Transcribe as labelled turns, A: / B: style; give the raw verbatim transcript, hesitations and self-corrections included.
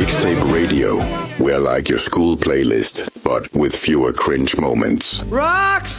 A: Mixtape Radio. We're like your school playlist, but with fewer cringe moments.
B: Rocks!